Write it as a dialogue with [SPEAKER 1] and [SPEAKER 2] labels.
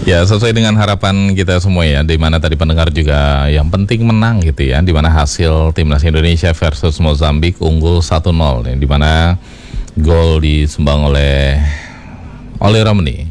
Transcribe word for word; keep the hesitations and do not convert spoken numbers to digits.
[SPEAKER 1] Ya, sesuai dengan harapan kita semua ya, di mana tadi pendengar juga yang penting menang gitu ya, di mana hasil Timnas Indonesia versus Mozambik unggul satu nol, ya, di mana gol disumbang oleh Oleh Romani